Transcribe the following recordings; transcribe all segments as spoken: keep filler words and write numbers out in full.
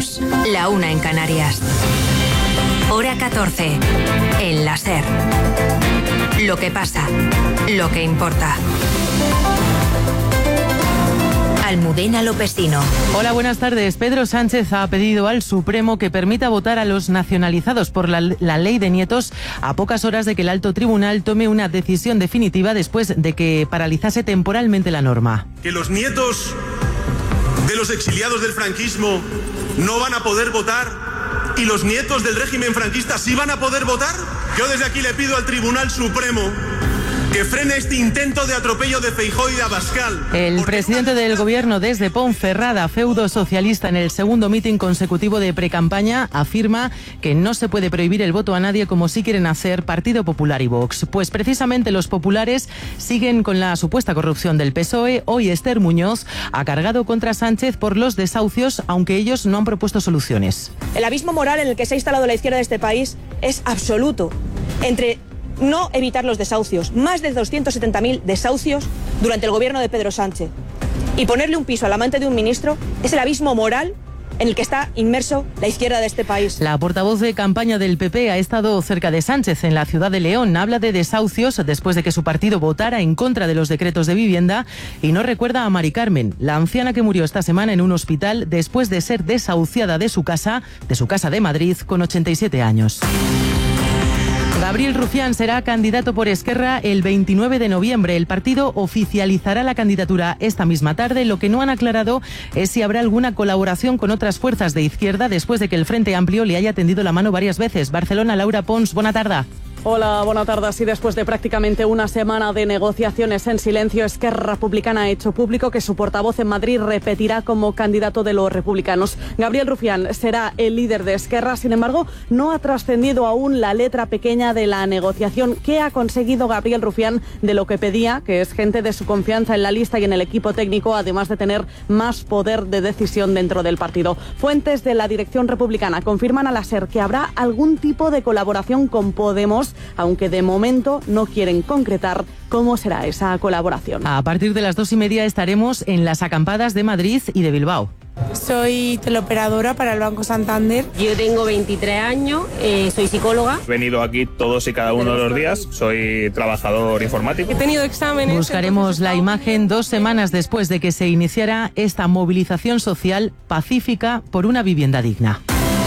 minutos, la una en Canarias. Hora catorce, en la SER. Lo que pasa, lo que importa. Almudena Lopesino. Hola, buenas tardes. Pedro Sánchez ha pedido al Supremo que permita votar a los nacionalizados por la, la ley de nietos a pocas horas de que el alto tribunal tome una decisión definitiva después de que paralizase temporalmente la norma. Que los nietos de los exiliados del franquismo no van a poder votar y los nietos del régimen franquista sí van a poder votar. Yo desde aquí le pido al Tribunal Supremo que frene este intento de atropello de Feijóo y de Abascal. El presidente del gobierno desde Ponferrada, feudo socialista, en el segundo mitin consecutivo de precampaña, afirma que no se puede prohibir el voto a nadie como sí quieren hacer Partido Popular y Vox. Pues precisamente los populares siguen con la supuesta corrupción del P S O E. Hoy Esther Muñoz ha cargado contra Sánchez por los desahucios, aunque ellos no han propuesto soluciones. El abismo moral en el que se ha instalado la izquierda de este país es absoluto. Entre no evitar los desahucios, más de doscientos setenta mil desahucios durante el gobierno de Pedro Sánchez, y ponerle un piso al amante de un ministro es el abismo moral en el que está inmerso la izquierda de este país. La portavoz de campaña del P P ha estado cerca de Sánchez en la ciudad de León. Habla de desahucios después de que su partido votara en contra de los decretos de vivienda y no recuerda a Mari Carmen, la anciana que murió esta semana en un hospital después de ser desahuciada de su casa, de su casa de Madrid, con ochenta y siete años. Gabriel Rufián será candidato por Esquerra el veintinueve de noviembre. El partido oficializará la candidatura esta misma tarde. Lo que no han aclarado es si habrá alguna colaboración con otras fuerzas de izquierda después de que el Frente Amplio le haya tendido la mano varias veces. Barcelona, Laura Pons, buena tarde. Hola, buenas tardes. Y después de prácticamente una semana de negociaciones en silencio, Esquerra Republicana ha hecho público que su portavoz en Madrid repetirá como candidato de los republicanos. Gabriel Rufián será el líder de Esquerra. Sin embargo, no ha trascendido aún la letra pequeña de la negociación. ¿Qué ha conseguido Gabriel Rufián de lo que pedía, que es gente de su confianza en la lista y en el equipo técnico, además de tener más poder de decisión dentro del partido? Fuentes de la dirección republicana confirman a la SER que habrá algún tipo de colaboración con Podemos, aunque de momento no quieren concretar cómo será esa colaboración. A partir de las dos y media estaremos en las acampadas de Madrid y de Bilbao. Soy teleoperadora para el Banco Santander. Yo tengo veintitrés años, eh, soy psicóloga. He venido aquí todos y cada uno de los días, soy trabajador informático. He tenido exámenes. Buscaremos la imagen dos semanas después de que se iniciara esta movilización social pacífica por una vivienda digna.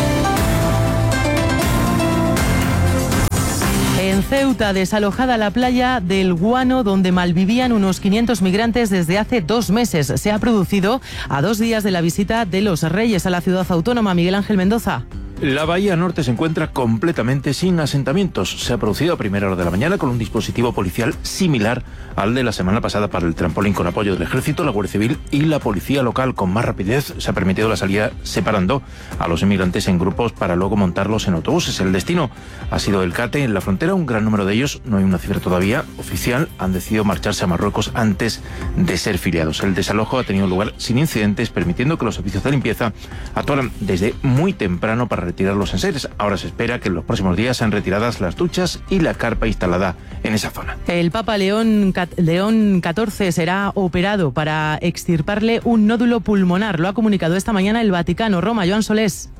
En Ceuta, desalojada la playa del Guano, donde malvivían unos quinientos migrantes desde hace dos meses. Se ha producido a dos días de la visita de los Reyes a la ciudad autónoma. Miguel Ángel Mendoza. La bahía norte se encuentra completamente sin asentamientos. Se ha producido a primera hora de la mañana con un dispositivo policial similar al de la semana pasada para el trampolín, con apoyo del Ejército, la Guardia Civil y la Policía Local. Con más rapidez se ha permitido la salida separando a los inmigrantes en grupos para luego montarlos en autobuses. El destino ha sido el Cate, en la frontera. Un gran número de ellos, no hay una cifra todavía oficial, han decidido marcharse a Marruecos antes de ser filiados. El desalojo ha tenido lugar sin incidentes, permitiendo que los servicios de limpieza actuaran desde muy temprano para retirar los enseres. Ahora se espera que en los próximos días sean retiradas las duchas y la carpa instalada en esa zona. El Papa León, León catorce será operado para extirparle un nódulo pulmonar. Lo ha comunicado esta mañana el Vaticano. Roma, Joan Solés.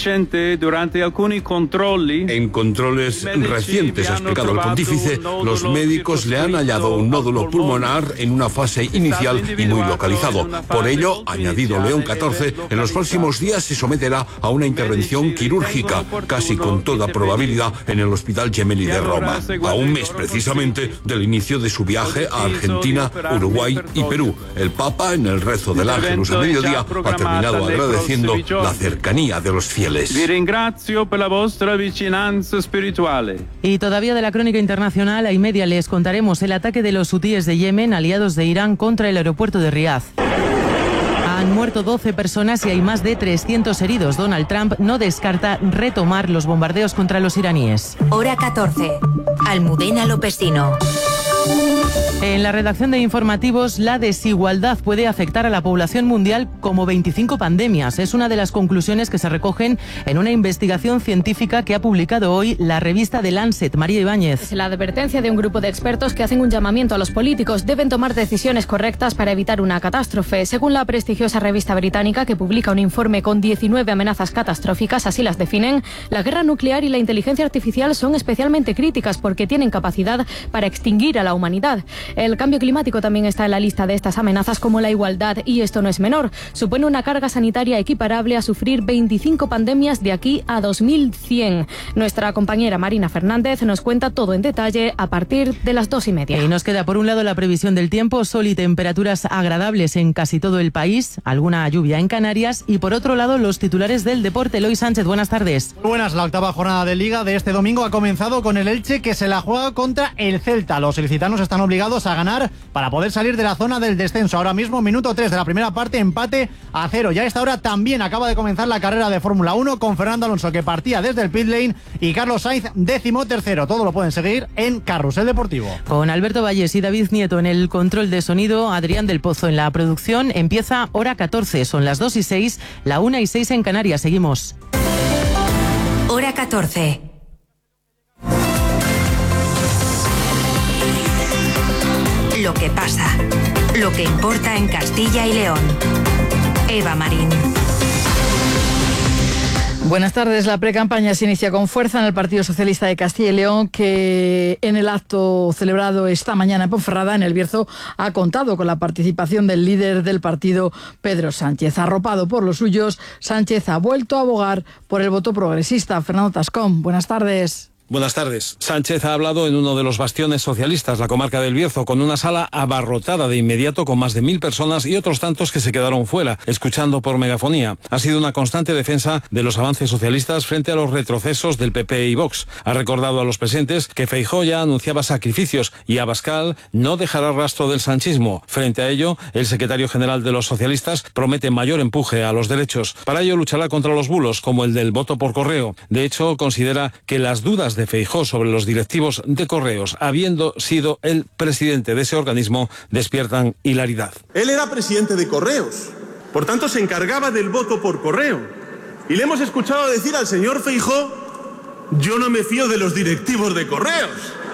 En controles recientes, ha explicado el pontífice, los médicos le han hallado un nódulo pulmonar en una fase inicial y muy localizado. Por ello, añadido León catorce, en los próximos días se someterá a una intervención quirúrgica, casi con toda probabilidad en el Hospital Gemelli de Roma, a un mes precisamente del inicio de su viaje a Argentina, Uruguay y Perú. El Papa, en el rezo del Ángelus a mediodía, ha terminado agradeciendo la cercanía de los fieles. Y todavía de la crónica internacional, a y media les contaremos el ataque de los hutíes de Yemen, aliados de Irán, contra el aeropuerto de Riad. Han muerto doce personas y hay más de trescientos heridos. Donald Trump no descarta retomar los bombardeos contra los iraníes. Hora catorce. Almudena Lopesino. En la redacción de informativos, la desigualdad puede afectar a la población mundial como veinticinco pandemias. Es una de las conclusiones que se recogen en una investigación científica que ha publicado hoy la revista The Lancet. María Ibáñez. Es la advertencia de un grupo de expertos que hacen un llamamiento a los políticos. Deben tomar decisiones correctas para evitar una catástrofe. Según la prestigiosa revista británica, que publica un informe con diecinueve amenazas catastróficas, así las definen, la guerra nuclear y la inteligencia artificial son especialmente críticas porque tienen capacidad para extinguir a la humanidad. El cambio climático también está en la lista de estas amenazas, como la igualdad, y esto no es menor. Supone una carga sanitaria equiparable a sufrir veinticinco pandemias de aquí a dos mil cien. Nuestra compañera Marina Fernández nos cuenta todo en detalle a partir de las dos y media. Y nos queda por un lado la previsión del tiempo, sol y temperaturas agradables en casi todo el país, alguna lluvia en Canarias, y por otro lado los titulares del deporte. Eloy Sánchez, buenas tardes. Buenas, la octava jornada de Liga de este domingo ha comenzado con el Elche, que se la juega contra el Celta. Los ilicitanos están obligados a ganar para poder salir de la zona del descenso. Ahora mismo, minuto tres de la primera parte, empate a cero. Ya a esta hora también acaba de comenzar la carrera de Fórmula uno con Fernando Alonso, que partía desde el pit lane, y Carlos Sainz, décimo tercero. Todo lo pueden seguir en Carrusel Deportivo. Con Alberto Valles y David Nieto en el control de sonido, Adrián del Pozo en la producción. Empieza hora catorce, son las dos y seis, la una y seis en Canarias. Seguimos. Hora catorce. Lo que pasa, lo que importa en Castilla y León. Eva Marín. Buenas tardes. La precampaña se inicia con fuerza en el Partido Socialista de Castilla y León, que en el acto celebrado esta mañana en Ponferrada, en El Bierzo, ha contado con la participación del líder del partido, Pedro Sánchez. Arropado por los suyos, Sánchez ha vuelto a abogar por el voto progresista. Fernando Tascón, buenas tardes. Buenas tardes. Sánchez ha hablado en uno de los bastiones socialistas, la comarca del Bierzo, con una sala abarrotada de inmediato con más de mil personas y otros tantos que se quedaron fuera, escuchando por megafonía. Ha sido una constante defensa de los avances socialistas frente a los retrocesos del P P y Vox. Ha recordado a los presentes que Feijóo ya anunciaba sacrificios y Abascal no dejará rastro del sanchismo. Frente a ello, el secretario general de los socialistas promete mayor empuje a los derechos. Para ello luchará contra los bulos, como el del voto por correo. De hecho, considera que las dudas de Feijóo sobre los directivos de Correos, habiendo sido el presidente de ese organismo, despiertan hilaridad. Él era presidente de Correos, por tanto se encargaba del voto por correo. Y le hemos escuchado decir al señor Feijóo: yo no me fío de los directivos de Correos.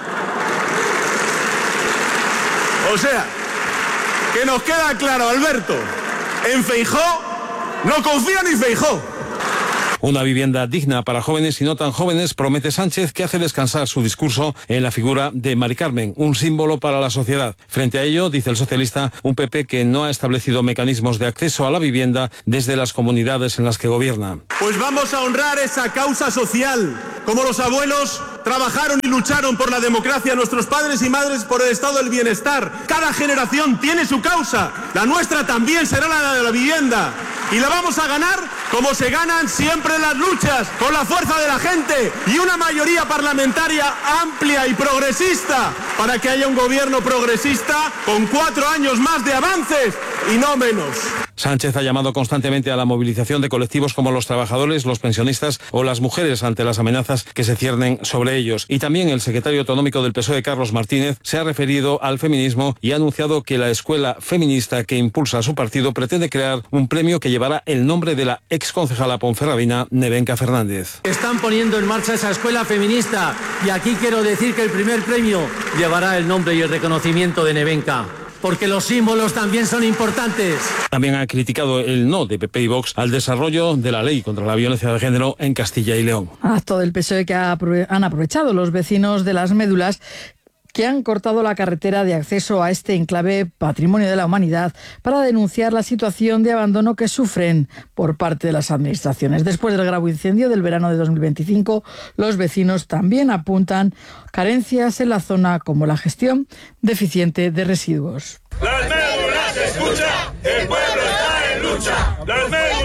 O sea, que nos queda claro, Alberto, en Feijóo no confía ni Feijóo. Una vivienda digna para jóvenes y no tan jóvenes, promete Sánchez, que hace descansar su discurso en la figura de Mari Carmen, un símbolo para la sociedad. Frente a ello, dice el socialista, un P P que no ha establecido mecanismos de acceso a la vivienda desde las comunidades en las que gobierna. Pues vamos a honrar esa causa social, como los abuelos trabajaron y lucharon por la democracia, nuestros padres y madres por el estado del bienestar. Cada generación tiene su causa, la nuestra también será la de la vivienda. Y la vamos a ganar como se ganan siempre las luchas, con la fuerza de la gente y una mayoría parlamentaria amplia y progresista, para que haya un gobierno progresista con cuatro años más de avances y no menos. Sánchez ha llamado constantemente a la movilización de colectivos como los trabajadores, los pensionistas o las mujeres ante las amenazas que se ciernen sobre ellos. Y también el secretario autonómico del P S O E, Carlos Martínez, se ha referido al feminismo y ha anunciado que la escuela feminista que impulsa a su partido pretende crear un premio que llevará el nombre de la exconcejala ponferradina Nevenka Fernández. Están poniendo en marcha esa escuela feminista y aquí quiero decir que el primer premio llevará el nombre y el reconocimiento de Nevenka, porque los símbolos también son importantes. También ha criticado el no de P P y Vox al desarrollo de la ley contra la violencia de género en Castilla y León. Acto del P S O E que han aprovechado los vecinos de Las Médulas, que han cortado la carretera de acceso a este enclave Patrimonio de la Humanidad para denunciar la situación de abandono que sufren por parte de las administraciones. Después del grave incendio del verano de dos mil veinticinco, los vecinos también apuntan carencias en la zona, como la gestión deficiente de residuos. Las Médulas se escucha, el pueblo está en lucha. Las Médulas se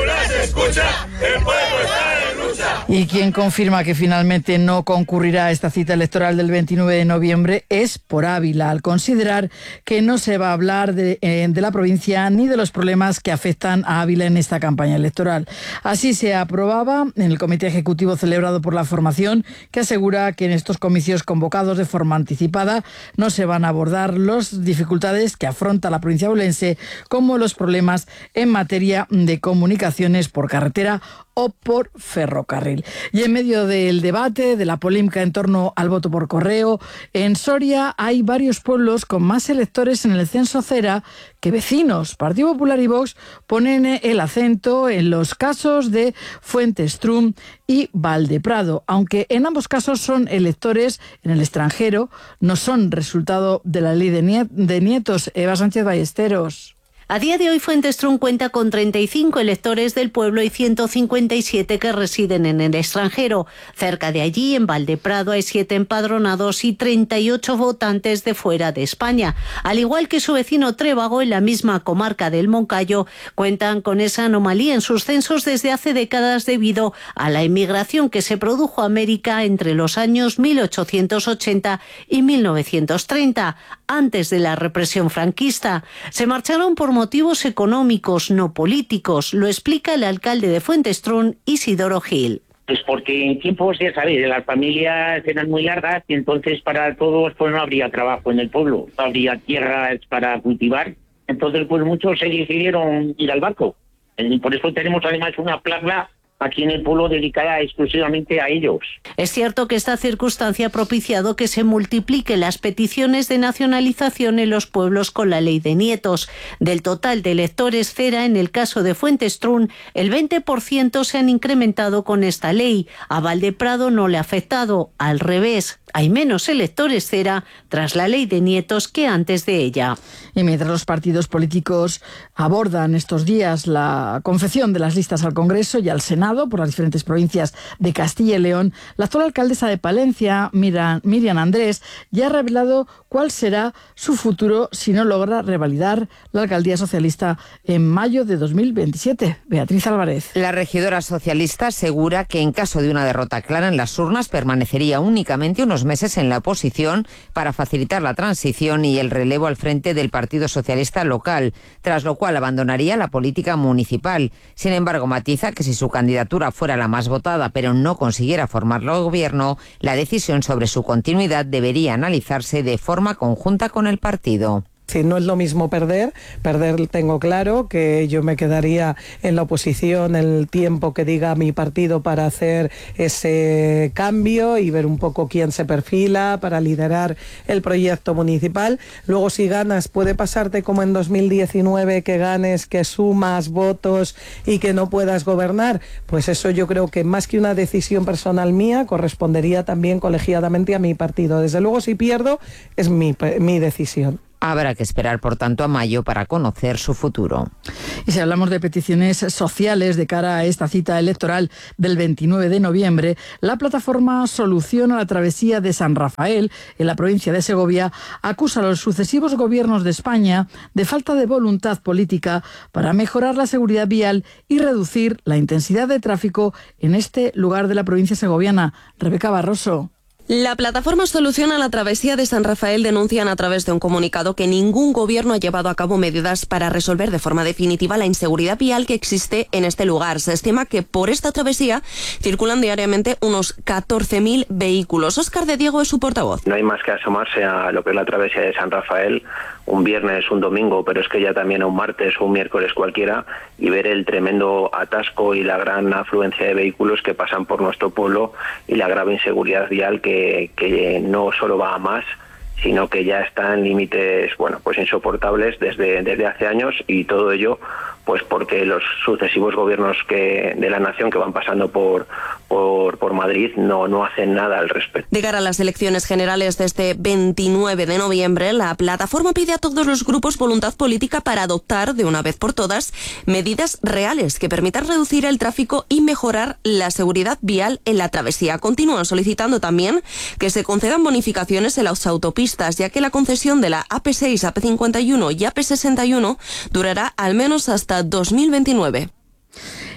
escucha, el pueblo está en lucha. Y quien confirma que finalmente no concurrirá a esta cita electoral del veintinueve de noviembre es Por Ávila, al considerar que no se va a hablar de, eh, de la provincia ni de los problemas que afectan a Ávila en esta campaña electoral. Así se aprobaba en el comité ejecutivo celebrado por la formación, que asegura que en estos comicios convocados de forma anticipada no se van a abordar las dificultades que afronta la provincia obense, como los problemas en materia de comunicaciones por carretera o por ferrocarril. Y en medio del debate, de la polémica en torno al voto por correo, en Soria hay varios pueblos con más electores en el censo Cera que vecinos. Partido Popular y Vox ponen el acento en los casos de Fuentestrún y Valdeprado, aunque en ambos casos son electores en el extranjero, no son resultado de la ley de nietos. Eva Sánchez Ballesteros. A día de hoy, Fuentestrún cuenta con treinta y cinco electores del pueblo y ciento cincuenta y siete que residen en el extranjero. Cerca de allí, en Valdeprado, hay siete empadronados y treinta y ocho votantes de fuera de España. Al igual que su vecino Trébago, en la misma comarca del Moncayo, cuentan con esa anomalía en sus censos desde hace décadas debido a la inmigración que se produjo a América entre los años mil ochocientos ochenta y mil novecientos treinta, antes de la represión franquista. Se marcharon por motivos económicos, no políticos, lo explica el alcalde de Fuentestrún, Isidoro Gil. Pues porque en tiempos, ya sabéis, las familias eran muy largas y entonces para todos pues no habría trabajo en el pueblo, no habría tierras para cultivar. Entonces pues muchos se decidieron ir al barco. Y por eso tenemos además una plaza aquí en el pueblo dedicada exclusivamente a ellos. Es cierto que esta circunstancia ha propiciado que se multipliquen las peticiones de nacionalización en los pueblos con la ley de nietos. Del total de electores Cera, en el caso de Fuentestrún, el veinte por ciento se han incrementado con esta ley. A Valdeprado no le ha afectado, al revés. Hay menos electores Cera tras la ley de nietos que antes de ella. Y mientras los partidos políticos abordan estos días la confección de las listas al Congreso y al Senado por las diferentes provincias de Castilla y León, la actual alcaldesa de Palencia, Miriam Andrés, ya ha revelado cuál será su futuro si no logra revalidar la alcaldía socialista en mayo de dos mil veintisiete. Beatriz Álvarez. La regidora socialista asegura que en caso de una derrota clara en las urnas permanecería únicamente unos meses en la oposición para facilitar la transición y el relevo al frente del Partido Socialista local, tras lo cual abandonaría la política municipal. Sin embargo, matiza que si su candidatura fuera la más votada pero no consiguiera formar el gobierno, la decisión sobre su continuidad debería analizarse de forma conjunta con el partido. Si no es lo mismo perder, perder tengo claro que yo me quedaría en la oposición el tiempo que diga mi partido para hacer ese cambio y ver un poco quién se perfila para liderar el proyecto municipal. Luego si ganas puede pasarte como en dos mil diecinueve, que ganes, que sumas votos y que no puedas gobernar. Pues eso yo creo que más que una decisión personal mía correspondería también colegiadamente a mi partido. Desde luego si pierdo es mi, mi decisión. Habrá que esperar, por tanto, a mayo para conocer su futuro. Y si hablamos de peticiones sociales de cara a esta cita electoral del veintinueve de noviembre, la plataforma Solución a la Travesía de San Rafael, en la provincia de Segovia, acusa a los sucesivos gobiernos de España de falta de voluntad política para mejorar la seguridad vial y reducir la intensidad de tráfico en este lugar de la provincia segoviana. Rebeca Barroso. La plataforma Solución a la Travesía de San Rafael denuncian a través de un comunicado que ningún gobierno ha llevado a cabo medidas para resolver de forma definitiva la inseguridad vial que existe en este lugar. Se estima que por esta travesía circulan diariamente unos catorce mil vehículos. Óscar de Diego es su portavoz. No hay más que asomarse a lo que es la travesía de San Rafael, un viernes, un domingo, pero es que ya también a un martes o un miércoles cualquiera, y ver el tremendo atasco y la gran afluencia de vehículos que pasan por nuestro pueblo y la grave inseguridad vial que que no solo va a más, sino que ya está en límites, bueno, pues insoportables desde, desde hace años, y todo ello pues porque los sucesivos gobiernos que de la nación que van pasando por por, por Madrid no, no hacen nada al respecto. De cara a las elecciones generales de este veintinueve de noviembre, la plataforma pide a todos los grupos voluntad política para adoptar de una vez por todas medidas reales que permitan reducir el tráfico y mejorar la seguridad vial en la travesía. Continúan solicitando también que se concedan bonificaciones en las autopistas, ya que la concesión de la A P seis, A P cincuenta y uno y A P sesenta y uno durará al menos hasta dos mil veintinueve.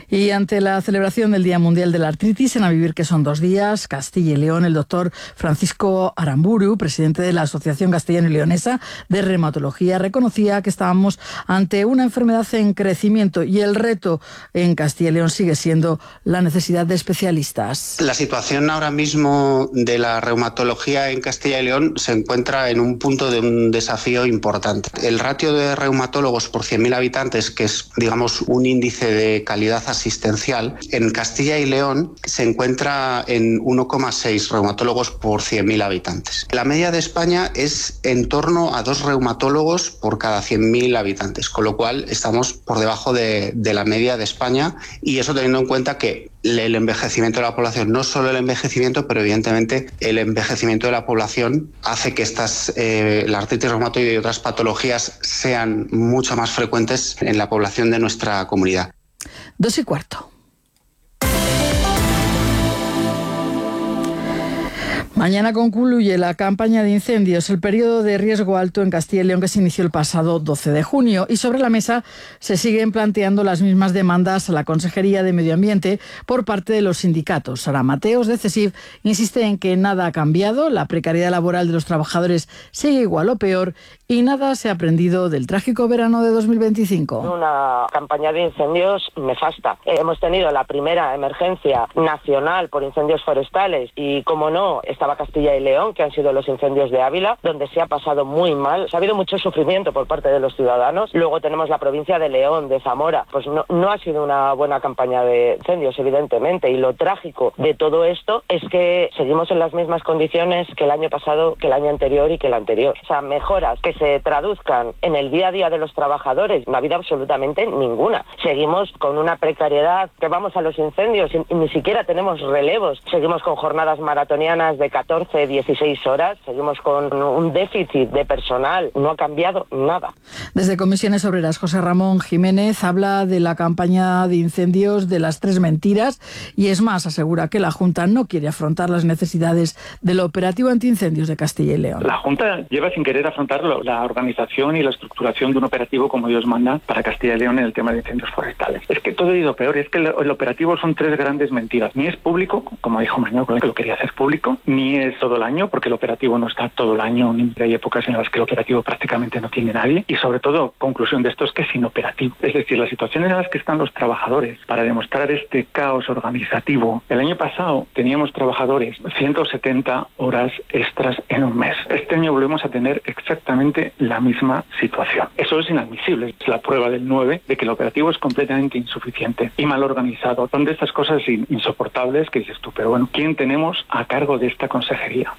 Y ante la celebración del Día Mundial de la Artritis, en A Vivir, que son dos días, Castilla y León, el doctor Francisco Aramburu, presidente de la Asociación Castellano y Leonesa de Reumatología, reconocía que estábamos ante una enfermedad en crecimiento y el reto en Castilla y León sigue siendo la necesidad de especialistas. La situación ahora mismo de la reumatología en Castilla y León se encuentra en un punto de un desafío importante. El ratio de reumatólogos por cien mil habitantes, que es, digamos, un índice de calidad asistencial, en Castilla y León se encuentra en uno coma seis reumatólogos por cien mil habitantes. La media de España es en torno a dos reumatólogos por cada cien mil habitantes, con lo cual estamos por debajo de, de la media de España, y eso teniendo en cuenta que el envejecimiento de la población, no solo el envejecimiento, pero evidentemente el envejecimiento de la población hace que estas, eh, la artritis reumatoide y otras patologías sean mucho más frecuentes en la población de nuestra comunidad. Dos y cuarto. Mañana concluye la campaña de incendios, el periodo de riesgo alto en Castilla y León que se inició el pasado doce de junio. Y sobre la mesa se siguen planteando las mismas demandas a la Consejería de Medio Ambiente por parte de los sindicatos. Sara Mateos, de CESIF, insiste en que nada ha cambiado, la precariedad laboral de los trabajadores sigue igual o peor y nada se ha aprendido del trágico verano de dos mil veinticinco. Una campaña de incendios nefasta. Hemos tenido la primera emergencia nacional por incendios forestales y, como no, estaba Castilla y León, que han sido los incendios de Ávila, donde se ha pasado muy mal. Ha habido mucho sufrimiento por parte de los ciudadanos. Luego tenemos la provincia de León, de Zamora. Pues no, no ha sido una buena campaña de incendios, evidentemente. Y lo trágico de todo esto es que seguimos en las mismas condiciones que el año pasado, que el año anterior y que el anterior. O sea, mejoras que se traduzcan en el día a día de los trabajadores, no ha habido absolutamente ninguna. Seguimos con una precariedad, que vamos a los incendios y, y ni siquiera tenemos relevos. Seguimos con jornadas maratonianas de catorce, dieciséis horas, seguimos con un déficit de personal, no ha cambiado nada. Desde Comisiones Obreras, José Ramón Jiménez habla de la campaña de incendios de las tres mentiras y, es más, asegura que la Junta no quiere afrontar las necesidades del operativo antiincendios de Castilla y León. La Junta lleva sin querer afrontarlo, la organización y la estructuración de un operativo como Dios manda para Castilla y León en el tema de incendios forestales. Es que todo ha ido peor, es que el, el operativo son tres grandes mentiras. Ni es público, como dijo Mañón, que lo quería hacer público, ni es todo el año, porque el operativo no está todo el año, ni hay épocas en las que el operativo prácticamente no tiene nadie, y sobre todo, conclusión de esto, es que es inoperativo. Es decir, la situación en las que están los trabajadores para demostrar este caos organizativo. El año pasado teníamos trabajadores ciento setenta horas extras en un mes. Este año volvemos a tener exactamente la misma situación. Eso es inadmisible. Es la prueba del nueve de que el operativo es completamente insuficiente y mal organizado. Son de estas cosas insoportables que dices tú, pero bueno, ¿quién tenemos a cargo de esta consejería?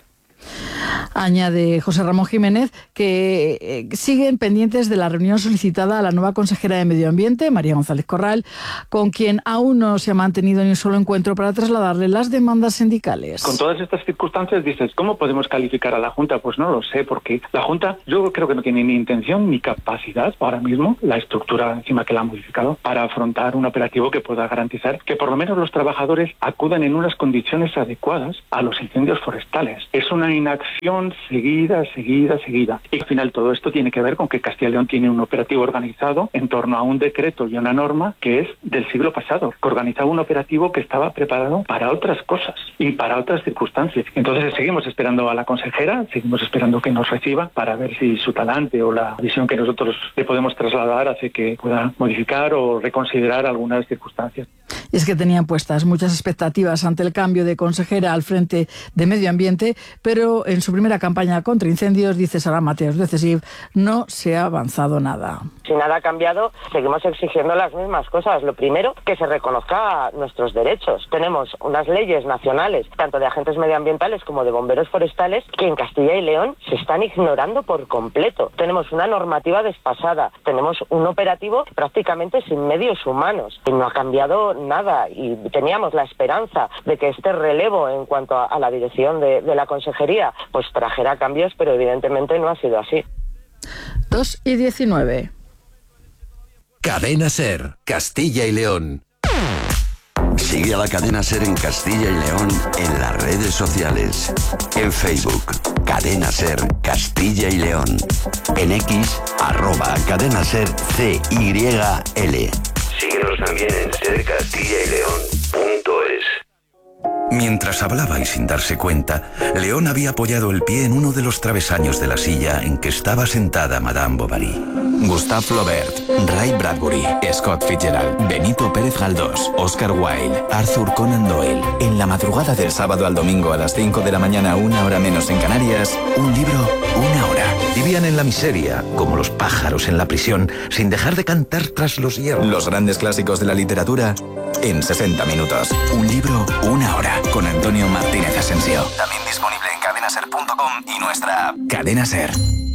Añade José Ramón Jiménez que eh, siguen pendientes de la reunión solicitada a la nueva consejera de Medio Ambiente, María González Corral, con quien aún no se ha mantenido ni un solo encuentro para trasladarle las demandas sindicales. Con todas estas circunstancias dices, ¿cómo podemos calificar a la Junta? Pues no lo sé, porque la Junta yo creo que no tiene ni intención ni capacidad ahora mismo, la estructura encima que la ha modificado, para afrontar un operativo que pueda garantizar que por lo menos los trabajadores acudan en unas condiciones adecuadas a los incendios forestales. Es una inacción seguida, seguida, seguida. Y al final todo esto tiene que ver con que Castilla y León tiene un operativo organizado en torno a un decreto y una norma que es del siglo pasado, que organizaba un operativo que estaba preparado para otras cosas y para otras circunstancias. Entonces seguimos esperando a la consejera, seguimos esperando que nos reciba para ver si su talante o la visión que nosotros le podemos trasladar hace que pueda modificar o reconsiderar algunas circunstancias. Y es que tenían puestas muchas expectativas ante el cambio de consejera al frente de Medio Ambiente, pero en su primera campaña contra incendios, dice Sara Mateos de CESIF, no se ha avanzado nada. Si nada ha cambiado, seguimos exigiendo las mismas cosas. Lo primero, que se reconozca nuestros derechos. Tenemos unas leyes nacionales, tanto de agentes medioambientales como de bomberos forestales, que en Castilla y León se están ignorando por completo. Tenemos una normativa desfasada, tenemos un operativo prácticamente sin medios humanos. Y no ha cambiado nada y teníamos la esperanza de que este relevo en cuanto a, a la dirección de, de la consejería pues trajera cambios, pero evidentemente no ha sido así. dos y diecinueve. Cadena SER, Castilla y León. Sigue a la Cadena SER en Castilla y León en las redes sociales. En Facebook, Cadena SER Castilla y León. En X, arroba Cadena SER C Y L. Síguenos también en ser castilla y león punto es. Mientras hablaba y sin darse cuenta, León había apoyado el pie en uno de los travesaños de la silla en que estaba sentada Madame Bovary. Gustave Flaubert, Ray Bradbury, Scott Fitzgerald, Benito Pérez Galdós, Oscar Wilde, Arthur Conan Doyle. En la madrugada del sábado al domingo a las cinco de la mañana, una hora menos en Canarias, un libro, una hora. Vivían en la miseria, como los pájaros en la prisión, sin dejar de cantar tras los hierros. Los grandes clásicos de la literatura en sesenta minutos. Un libro, una hora. Con Antonio Martínez Asensio. También disponible en cadena ser punto com y nuestra app. Cadena Ser.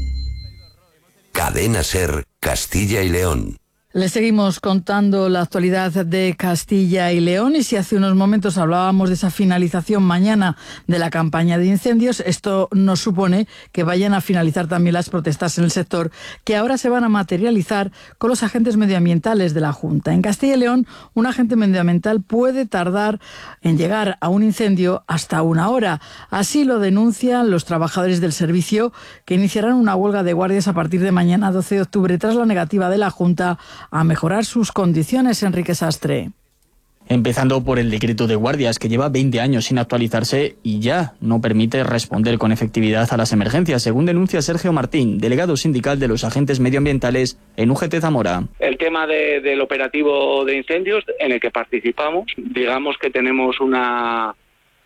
Cadena Ser, Castilla y León. Les seguimos contando la actualidad de Castilla y León, y si hace unos momentos hablábamos de esa finalización mañana de la campaña de incendios, esto nos supone que vayan a finalizar también las protestas en el sector, que ahora se van a materializar con los agentes medioambientales de la Junta. En Castilla y León, un agente medioambiental puede tardar en llegar a un incendio hasta una hora. Así lo denuncian los trabajadores del servicio, que iniciarán una huelga de guardias a partir de mañana, doce de octubre, tras la negativa de la Junta a mejorar sus condiciones. Enrique Sastre. Empezando por el decreto de guardias, que lleva veinte años sin actualizarse y ya no permite responder con efectividad a las emergencias, según denuncia Sergio Martín, delegado sindical de los agentes medioambientales en U G T Zamora. El tema de, del operativo de incendios en el que participamos, digamos que tenemos una,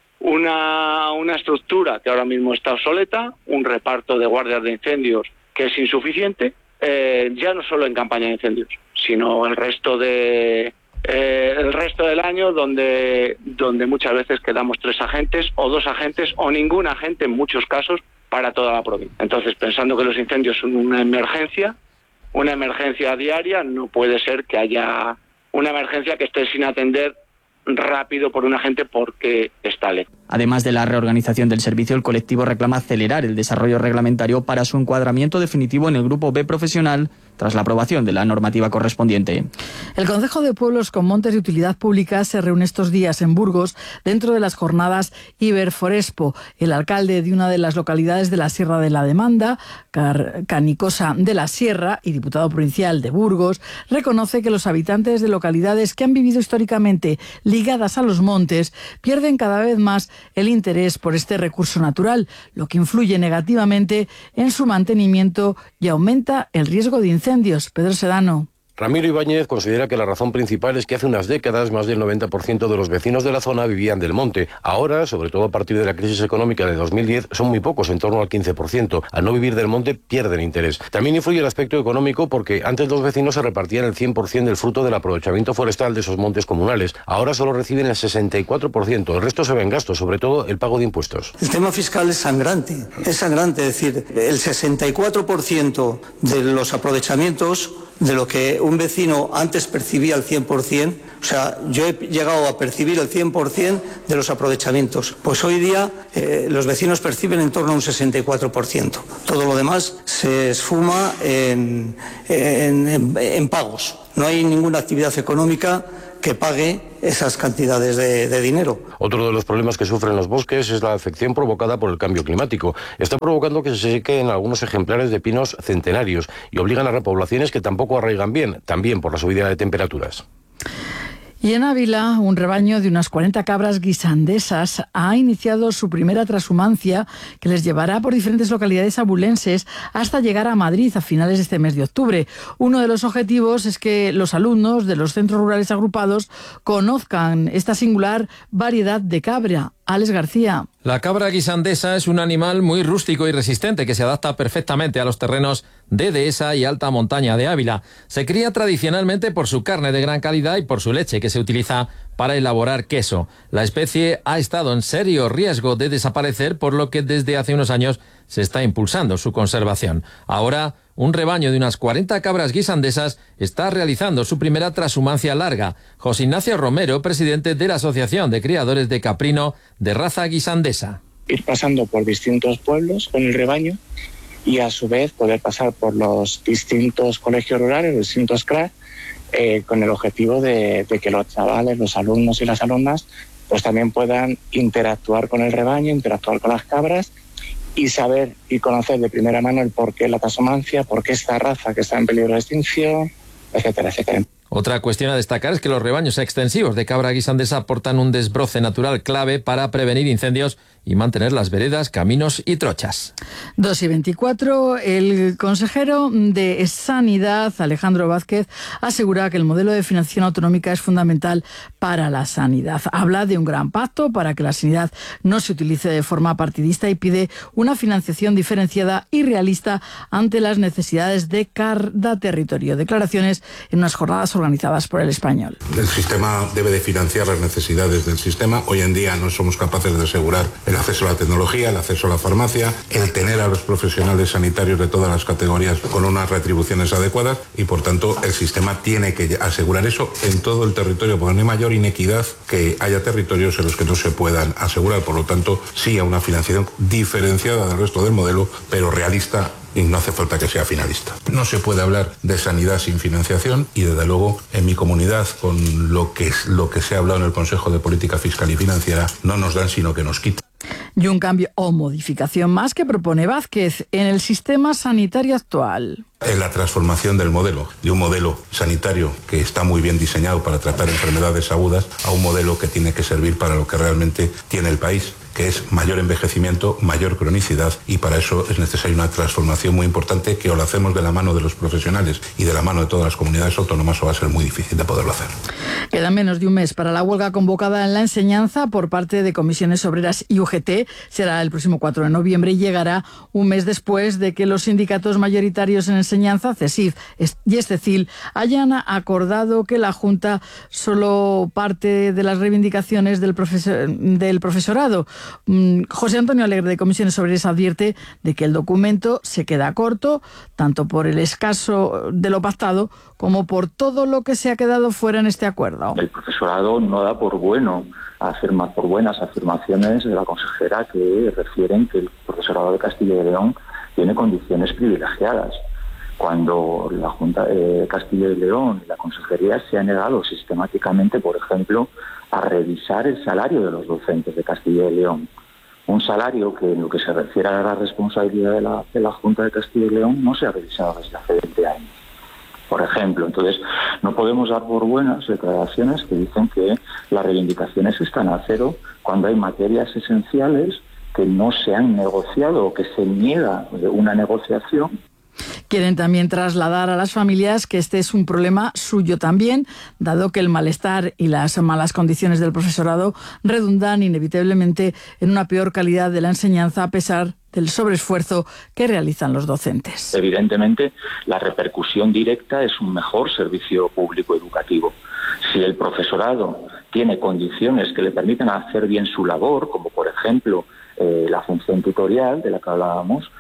una, una estructura que ahora mismo está obsoleta, un reparto de guardias de incendios que es insuficiente, eh, ya no solo en campaña de incendios, sino el resto de eh, el resto del año, donde donde muchas veces quedamos tres agentes o dos agentes o ningún agente en muchos casos para toda la provincia. Entonces, pensando que los incendios son una emergencia, una emergencia diaria, no puede ser que haya una emergencia que esté sin atender rápido por un agente porque está lejos. Además de la reorganización del servicio, el colectivo reclama acelerar el desarrollo reglamentario para su encuadramiento definitivo en el Grupo B profesional tras la aprobación de la normativa correspondiente. El Concejo de Pueblos con Montes de Utilidad Pública se reúne estos días en Burgos dentro de las jornadas Iberforespo. El alcalde de una de las localidades de la Sierra de la Demanda, Car- Canicosa de la Sierra, y diputado provincial de Burgos, reconoce que los habitantes de localidades que han vivido históricamente ligadas a los montes pierden cada vez más el interés por este recurso natural, lo que influye negativamente en su mantenimiento y aumenta el riesgo de incendios. Pedro Sedano. Ramiro Ibáñez considera que la razón principal es que hace unas décadas más del noventa por ciento de los vecinos de la zona vivían del monte. Ahora, sobre todo a partir de la crisis económica de dos mil diez, son muy pocos, en torno al quince por ciento. Al no vivir del monte, pierden interés. También influye el aspecto económico porque antes los vecinos se repartían el cien por ciento del fruto del aprovechamiento forestal de esos montes comunales. Ahora solo reciben el sesenta y cuatro por ciento. El resto se ve en gastos, sobre todo el pago de impuestos. El tema fiscal es sangrante. Es sangrante, es decir, el sesenta y cuatro por ciento de los aprovechamientos de lo que un vecino antes percibía el cien por ciento, o sea, yo he llegado a percibir el cien por ciento de los aprovechamientos. Pues hoy día eh, los vecinos perciben en torno a un sesenta y cuatro por ciento. Todo lo demás se esfuma en, en, en, en pagos. No hay ninguna actividad económica que pague esas cantidades de, de dinero. Otro de los problemas que sufren los bosques es la afección provocada por el cambio climático. Está provocando que se sequen algunos ejemplares de pinos centenarios y obligan a repoblaciones que tampoco arraigan bien, también por la subida de temperaturas. Y en Ávila, un rebaño de unas cuarenta cabras guisandesas ha iniciado su primera transhumancia, que les llevará por diferentes localidades abulenses hasta llegar a Madrid a finales de este mes de octubre. Uno de los objetivos es que los alumnos de los centros rurales agrupados conozcan esta singular variedad de cabra. Alex García. La cabra guisandesa es un animal muy rústico y resistente que se adapta perfectamente a los terrenos de dehesa y alta montaña de Ávila. Se cría tradicionalmente por su carne de gran calidad y por su leche, que se utiliza para elaborar queso. La especie ha estado en serio riesgo de desaparecer, por lo que desde hace unos años se está impulsando su conservación. Ahora, un rebaño de unas cuarenta cabras guisandesas está realizando su primera transhumancia larga. José Ignacio Romero, presidente de la Asociación de Criadores de Caprino de Raza Guisandesa. Ir pasando por distintos pueblos con el rebaño y a su vez poder pasar por los distintos colegios rurales, los distintos C R A, eh, con el objetivo de, de que los chavales, los alumnos y las alumnas pues también puedan interactuar con el rebaño, interactuar con las cabras y saber y conocer de primera mano el porqué de la transhumancia, por qué esta raza que está en peligro de extinción, etcétera, etcétera. Otra cuestión a destacar es que los rebaños extensivos de cabra guisandesa aportan un desbroce natural clave para prevenir incendios y mantener las veredas, caminos y trochas. dos y veinticuatro, el consejero de Sanidad, Alejandro Vázquez, asegura que el modelo de financiación autonómica es fundamental para la sanidad. Habla de un gran pacto para que la sanidad no se utilice de forma partidista y pide una financiación diferenciada y realista ante las necesidades de cada territorio. Declaraciones en unas jornadas organizadas por El Español. El sistema debe de financiar las necesidades del sistema. Hoy en día no somos capaces de asegurar el acceso a la tecnología, el acceso a la farmacia, el tener a los profesionales sanitarios de todas las categorías con unas retribuciones adecuadas y, por tanto, el sistema tiene que asegurar eso en todo el territorio, porque no hay mayor inequidad que haya territorios en los que no se puedan asegurar. Por lo tanto, sí a una financiación diferenciada del resto del modelo, pero realista, y no hace falta que sea finalista. No se puede hablar de sanidad sin financiación y, desde luego, en mi comunidad, con lo que, lo que se ha hablado en el Consejo de Política Fiscal y Financiera, no nos dan sino que nos quitan. Y un cambio o modificación más que propone Vázquez en el sistema sanitario actual. En la transformación del modelo, de un modelo sanitario que está muy bien diseñado para tratar enfermedades agudas, a un modelo que tiene que servir para lo que realmente tiene el país, que es mayor envejecimiento, mayor cronicidad, y para eso es necesaria una transformación muy importante que o la hacemos de la mano de los profesionales y de la mano de todas las comunidades autónomas o va a ser muy difícil de poderlo hacer. Queda menos de un mes para la huelga convocada en la enseñanza por parte de Comisiones Obreras y U G T. Será el próximo cuatro de noviembre y llegará un mes después de que los sindicatos mayoritarios en enseñanza, CESIF y ESTECIL, hayan acordado que la Junta solo parte de las reivindicaciones del, profesor, del profesorado. José Antonio Alegre, de Comisiones Obreras, advierte de que el documento se queda corto, tanto por el escaso de lo pactado como por todo lo que se ha quedado fuera en este acuerdo. El profesorado no da por bueno afirma, por buenas afirmaciones de la consejera que refieren que el profesorado de Castilla y León tiene condiciones privilegiadas, cuando la Junta de Castilla y León y la Consejería se ha negado sistemáticamente, por ejemplo, a revisar el salario de los docentes de Castilla y León. Un salario que, en lo que se refiere a la responsabilidad de la, de la Junta de Castilla y León, no se ha revisado desde hace veinte años, por ejemplo. Entonces, no podemos dar por buenas declaraciones que dicen que las reivindicaciones están a cero cuando hay materias esenciales que no se han negociado o que se niega una negociación. Quieren también trasladar a las familias que este es un problema suyo también, dado que el malestar y las malas condiciones del profesorado redundan inevitablemente en una peor calidad de la enseñanza a pesar del sobreesfuerzo que realizan los docentes. Evidentemente, la repercusión directa es un mejor servicio público educativo. Si el profesorado tiene condiciones que le permitan hacer bien su labor, como por ejemplo eh, la función tutorial de la que hablábamos,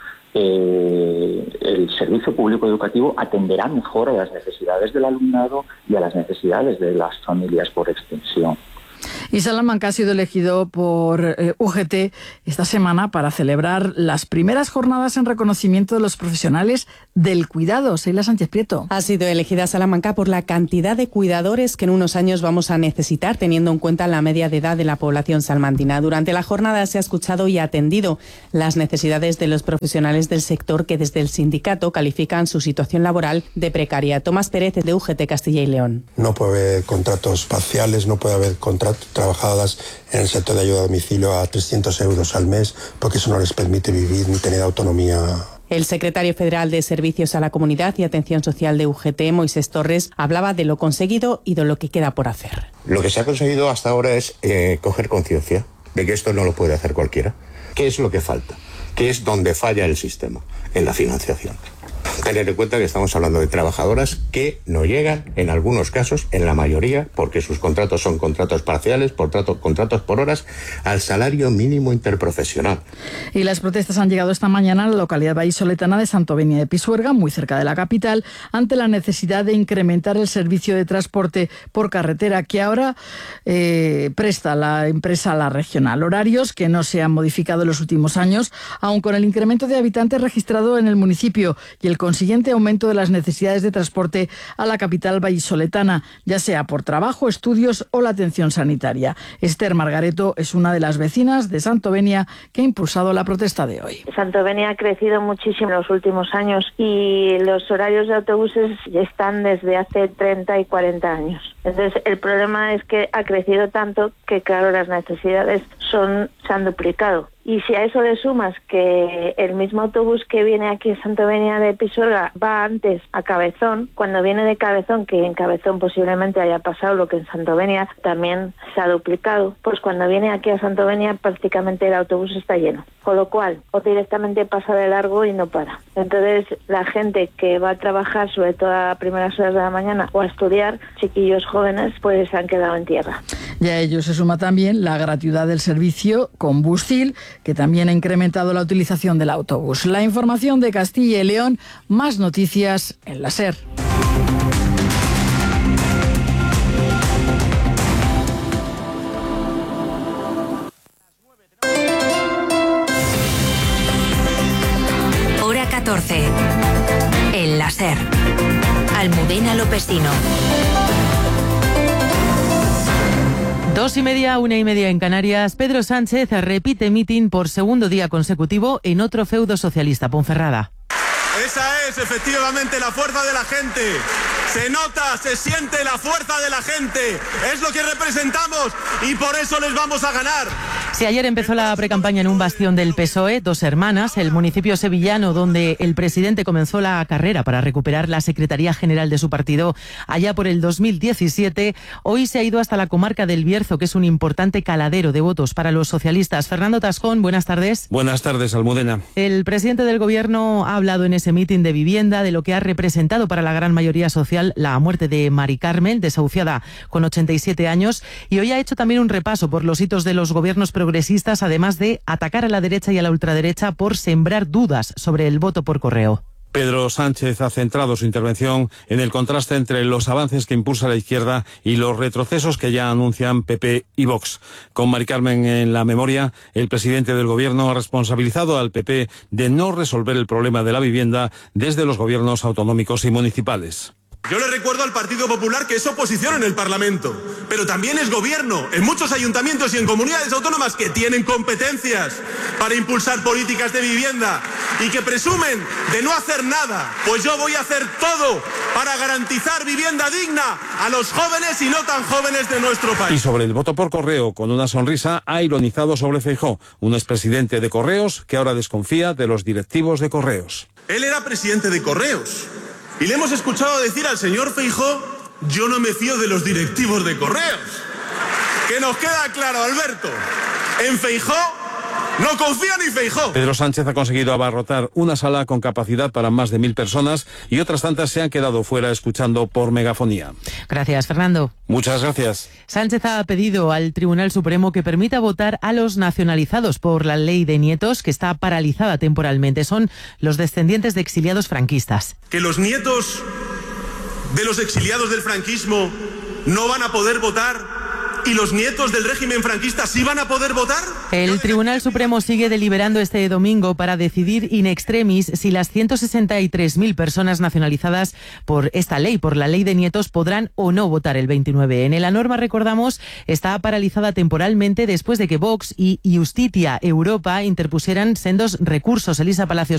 Eh, el servicio público educativo atenderá mejor a las necesidades del alumnado y a las necesidades de las familias por extensión. Y Salamanca ha sido elegido por eh, U G T esta semana para celebrar las primeras jornadas en reconocimiento de los profesionales del cuidado. Seila Sánchez Prieto. Ha sido elegida Salamanca por la cantidad de cuidadores que en unos años vamos a necesitar, teniendo en cuenta la media de edad de la población salmantina. Durante la jornada se ha escuchado y atendido las necesidades de los profesionales del sector que desde el sindicato califican su situación laboral de precaria. Tomás Pérez, de U G T Castilla y León. No puede haber contratos parciales, no puede haber contratos trabajadas en el sector de ayuda a domicilio a trescientos euros al mes, porque eso no les permite vivir ni tener autonomía. El secretario federal de Servicios a la Comunidad y Atención Social de U G T, Moisés Torres, hablaba de lo conseguido y de lo que queda por hacer. Lo que se ha conseguido hasta ahora es eh, coger conciencia de que esto no lo puede hacer cualquiera. ¿Qué es lo que falta? ¿Qué es donde falla el sistema? En la financiación. Tener en cuenta que estamos hablando de trabajadoras que no llegan, en algunos casos, en la mayoría, porque sus contratos son contratos parciales, por trato, contratos por horas, al salario mínimo interprofesional. Y las protestas han llegado esta mañana a la localidad vallisoletana de Santovenia de Pisuerga, muy cerca de la capital, ante la necesidad de incrementar el servicio de transporte por carretera que ahora eh, presta la empresa La Regional. Horarios que no se han modificado en los últimos años, aun con el incremento de habitantes registrado en el municipio y el consiguiente aumento de las necesidades de transporte a la capital vallisoletana, ya sea por trabajo, estudios o la atención sanitaria. Esther Margareto es una de las vecinas de Santovenia que ha impulsado la protesta de hoy. Santovenia ha crecido muchísimo en los últimos años y los horarios de autobuses están desde hace treinta y cuarenta años. Entonces, el problema es que ha crecido tanto que, claro, las necesidades son, se han duplicado. Y si a eso le sumas que el mismo autobús que viene aquí a Santovenia de Pisuerga va antes a Cabezón, cuando viene de Cabezón, que en Cabezón posiblemente haya pasado lo que en Santovenia también se ha duplicado, pues cuando viene aquí a Santovenia prácticamente el autobús está lleno. Con lo cual, o directamente pasa de largo y no para. Entonces, la gente que va a trabajar, sobre todo a primeras horas de la mañana, o a estudiar, chiquillos jóvenes, pues se han quedado en tierra. Y a ello se suma también la gratuidad del servicio con Bustil, que también ha incrementado la utilización del autobús. La información de Castilla y León, más noticias en la SER. Hora catorce. En la SER. Almudena Lopesino. Dos y media, una y media en Canarias. Pedro Sánchez repite mitin por segundo día consecutivo en otro feudo socialista, Ponferrada. Esa es efectivamente la fuerza de la gente. Se nota, se siente la fuerza de la gente. Es lo que representamos y por eso les vamos a ganar. Si ayer empezó la precampaña en un bastión del P S O E, Dos Hermanas, el municipio sevillano donde el presidente comenzó la carrera para recuperar la Secretaría General de su partido allá por el dos mil diecisiete, hoy se ha ido hasta la comarca del Bierzo, que es un importante caladero de votos para los socialistas. Fernando Tascón, buenas tardes. Buenas tardes, Almudena. El presidente del Gobierno ha hablado en ese mitin de vivienda de lo que ha representado para la gran mayoría social la muerte de Mari Carmen, desahuciada con ochenta y siete años, y hoy ha hecho también un repaso por los hitos de los gobiernos progresistas, además de atacar a la derecha y a la ultraderecha por sembrar dudas sobre el voto por correo. Pedro Sánchez ha centrado su intervención en el contraste entre los avances que impulsa la izquierda y los retrocesos que ya anuncian P P y Vox. Con Mari Carmen en la memoria, el presidente del Gobierno ha responsabilizado al P P de no resolver el problema de la vivienda desde los gobiernos autonómicos y municipales. Yo le recuerdo al Partido Popular que es oposición en el Parlamento, pero también es gobierno en muchos ayuntamientos y en comunidades autónomas que tienen competencias para impulsar políticas de vivienda y que presumen de no hacer nada. Pues yo voy a hacer todo para garantizar vivienda digna a los jóvenes y no tan jóvenes de nuestro país. Y sobre el voto por correo, con una sonrisa, ha ironizado sobre Feijóo, un expresidente de Correos que ahora desconfía de los directivos de Correos. Él era presidente de Correos. Y le hemos escuchado decir al señor Feijóo, yo no me fío de los directivos de Correos. Que nos queda claro, Alberto, en Feijóo no confía ni Feijóo. Pedro Sánchez ha conseguido abarrotar una sala con capacidad para más de mil personas y otras tantas se han quedado fuera escuchando por megafonía. Gracias, Fernando. Muchas gracias. Sánchez ha pedido al Tribunal Supremo que permita votar a los nacionalizados por la ley de nietos, que está paralizada temporalmente. Son los descendientes de exiliados franquistas. Que los nietos de los exiliados del franquismo no van a poder votar y los nietos del régimen franquista sí van a poder votar. El Tribunal Supremo sigue deliberando este domingo para decidir in extremis si las ciento sesenta y tres mil personas nacionalizadas por esta ley, por la ley de nietos, podrán o no votar el veintinueve. En la norma, recordamos, está paralizada temporalmente después de que Vox y Justitia Europa interpusieran sendos recursos. Elisa Palacios.